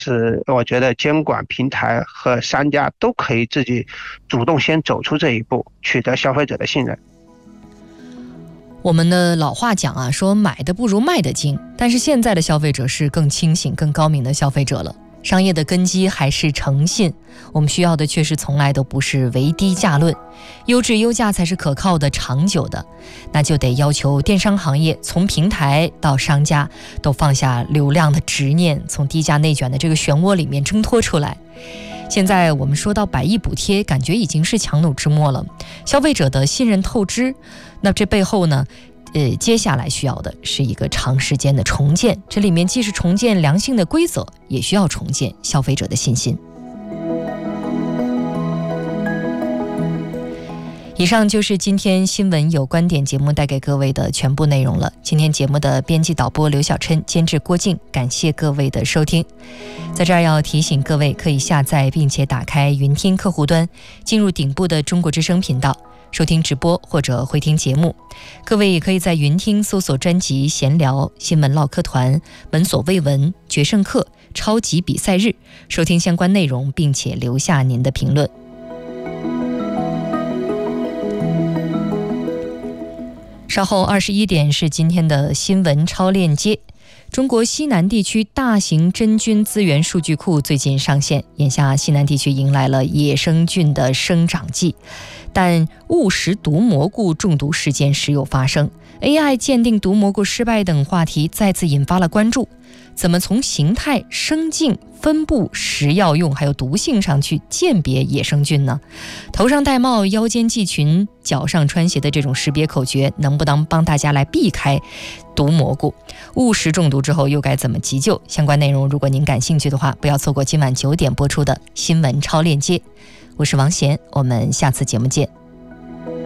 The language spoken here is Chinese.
是我觉得监管平台和商家都可以自己主动先走出这一步，取得消费者的信任。 我们的老话讲啊，说买的不如卖的精，但是现在的消费者是更清醒、更高明的消费者了。商业的根基还是诚信，我们需要的确实从来都不是唯低价论，优质优价才是可靠的、长久的。那就得要求电商行业从平台到商家都放下流量的执念，从低价内卷的这个漩涡里面挣脱出来。现在我们说到100亿补贴，感觉已经是强弩之末了，消费者的信任透支，那这背后呢接下来需要的是一个长时间的重建，这里面既是重建良性的规则，也需要重建消费者的信心。以上就是今天新闻有观点节目带给各位的全部内容了。今天节目的编辑导播刘小琛，监制郭静，感谢各位的收听。在这儿要提醒各位，可以下载并且打开云听客户端，进入顶部的中国之声频道收听直播或者回听节目。各位也可以在云听搜索专辑闲聊、新闻唠嗑团、闻所未闻、决胜课、超级比赛日收听相关内容，并且留下您的评论。稍后21点是今天的新闻超链接。中国西南地区大型真菌资源数据库最近上线，眼下西南地区迎来了野生菌的生长季，但误食毒蘑菇中毒事件时有发生， AI 鉴定毒蘑菇失败等话题再次引发了关注。怎么从形态、生境、分布、食药用还有毒性上去鉴别野生菌呢？头上戴帽、腰间系裙、脚上穿鞋的这种识别口诀，能不能帮大家来避开毒蘑菇？误食中毒之后又该怎么急救？相关内容如果您感兴趣的话，不要错过今晚9点播出的新闻超链接。我是王贤，我们下次节目见。